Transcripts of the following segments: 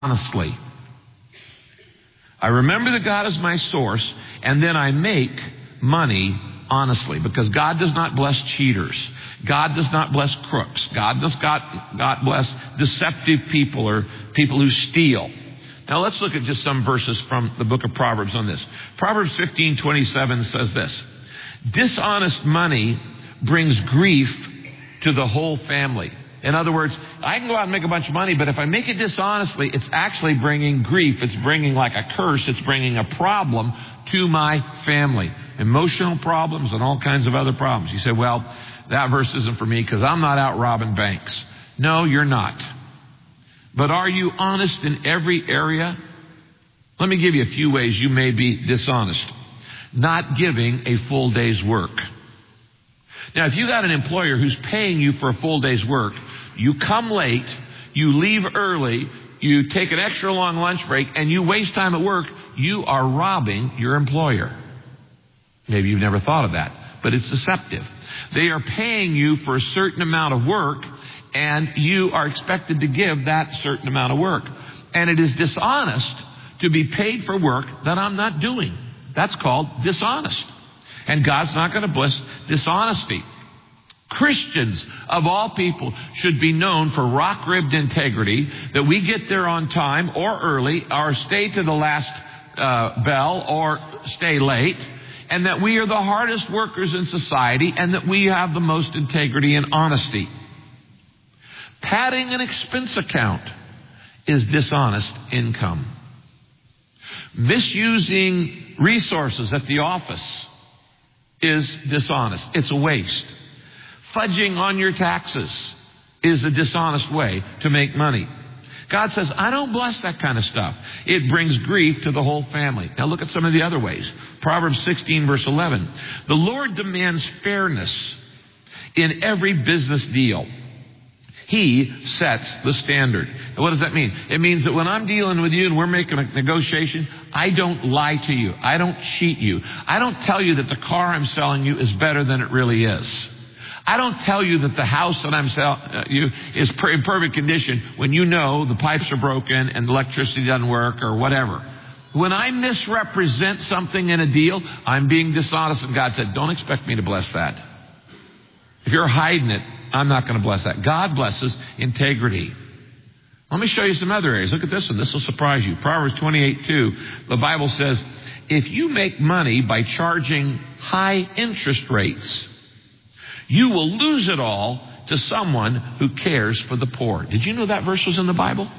honestly. I remember that God is my source, and then I make money honestly, because God does not bless cheaters. God does not bless crooks. God does not bless deceptive people or people who steal. Now let's look at just some verses from the book of Proverbs on this. Proverbs 15:27 says this: dishonest money brings grief to the whole family. In other words, I can go out and make a bunch of money, but if I make it dishonestly, it's actually bringing grief. It's bringing like a curse. It's bringing a problem to my family. Emotional problems and all kinds of other problems. You say, well, that verse isn't for me because I'm not out robbing banks. No, you're not. But are you honest in every area? Let me give you a few ways you may be dishonest. Not giving a full day's work. Now, if you got an employer who's paying you for a full day's work, you come late, you leave early, you take an extra long lunch break, and you waste time at work, you are robbing your employer. Maybe you've never thought of that, but it's deceptive. They are paying you for a certain amount of work, and you are expected to give that certain amount of work. And it is dishonest to be paid for work that I'm not doing. That's called dishonest. And God's not going to bless dishonesty. Christians, of all people, should be known for rock-ribbed integrity, that we get there on time or early, or stay to the last bell, or stay late, and that we are the hardest workers in society, and that we have the most integrity and honesty. Padding an expense account is dishonest income. Misusing resources at the office is dishonest. It's a waste. Fudging on your taxes is a dishonest way to make money. God says, I don't bless that kind of stuff. It brings grief to the whole family. Now look at some of the other ways. Proverbs 16 verse 11. The Lord demands fairness in every business deal. He sets the standard. And what does that mean? It means that when I'm dealing with you and we're making a negotiation, I don't lie to you. I don't cheat you. I don't tell you that the car I'm selling you is better than it really is. I don't tell you that the house that I'm selling you is in perfect condition when you know the pipes are broken and the electricity doesn't work or whatever. When I misrepresent something in a deal, I'm being dishonest, and God said, don't expect me to bless that. If you're hiding it, I'm not going to bless that. God blesses integrity. Let me show you some other areas. Look at this one. This will surprise you. Proverbs 28:2. The Bible says, if you make money by charging high interest rates, you will lose it all to someone who cares for the poor. Did you know that verse was in the Bible?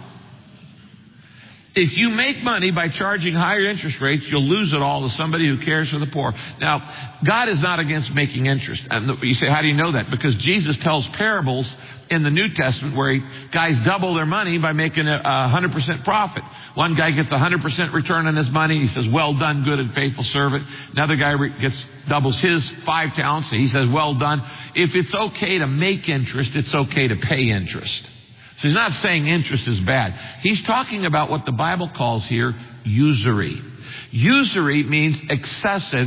If you make money by charging higher interest rates, you'll lose it all to somebody who cares for the poor. Now, God is not against making interest. And you say, how do you know that? Because Jesus tells parables in the New Testament where guys double their money by making a 100% profit. One guy gets 100% return on his money. He says, well done, good and faithful servant. Another guy doubles his 5 talents. And he says, well done. If it's okay to make interest, it's okay to pay interest. So he's not saying interest is bad. He's talking about what the Bible calls here usury. Usury means excessive,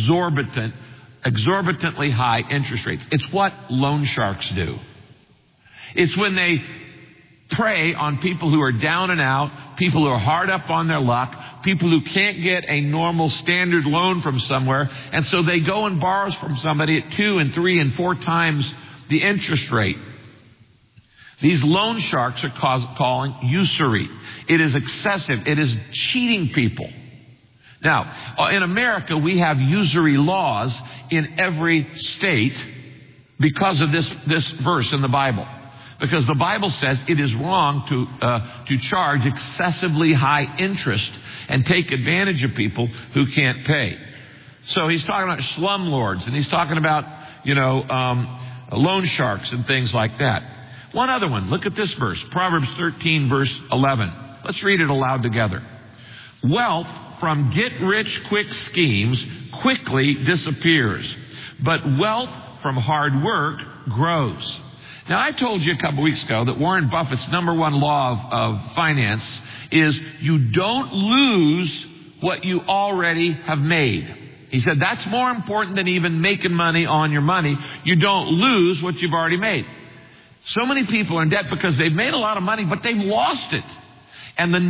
exorbitantly high interest rates. It's what loan sharks do. It's when they prey on people who are down and out, people who are hard up on their luck, people who can't get a normal standard loan from somewhere, and so they go and borrow from somebody at 2 and 3 and 4 times the interest rate. These loan sharks are calling usury. It is excessive. It is cheating people. Now, in America, we have usury laws in every state because of this verse in the Bible. Because the Bible says it is wrong to charge excessively high interest and take advantage of people who can't pay. So he's talking about slumlords, and he's talking about, loan sharks and things like that. One other one. Look at this verse. Proverbs 13, verse 11. Let's read it aloud together. Wealth from get-rich-quick schemes quickly disappears, but wealth from hard work grows. Now, I told you a couple weeks ago that Warren Buffett's number one law of finance is you don't lose what you already have made. He said that's more important than even making money on your money. You don't lose what you've already made. So many people are in debt because they've made a lot of money, but they've lost it. And the